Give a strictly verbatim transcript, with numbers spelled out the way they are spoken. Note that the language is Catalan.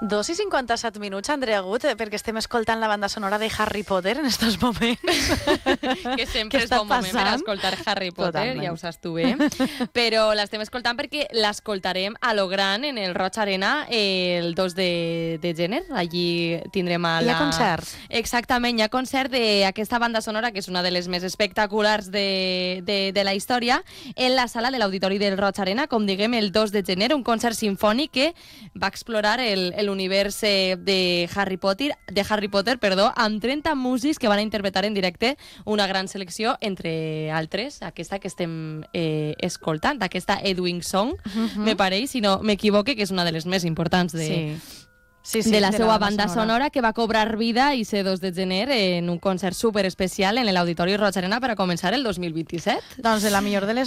dos i cinquanta-set minuts, Andrea Gut, perquè estem escoltant la banda sonora de Harry Potter en estos moments. Que sempre és bon moment per escoltar Harry Potter, Totalment. Ja ho saps tu bé. Però l'estem escoltant perquè l'escoltarem a lo gran en el Roig Arena el dos de, de gener. Allí tindrem a la... Hi ha concert. Exactament, hi ha concert d'aquesta banda sonora, que és una de les més espectaculars de, de, de la història, en la sala de l'Auditori del Roig Arena, com diguem, el dos de gener, un concert sinfònic que va explorar el, el univers de Harry Potter, de Harry Potter, perdó, amb trenta músics que van a interpretar en directe una gran selecció, entre altres, aquesta que estem eh, escoltant, aquesta Edwin Song, uh-huh. me pareix, si no m'equivoque, que és una de les més importants de... Sí. Sí, sí, de la de seva la banda sonora. sonora, que va cobrar vida i ser dos de gener en un concert super especial en l'Auditori Roig Arena per a començar el dos mil vint-i-set. Doncs de la millor de les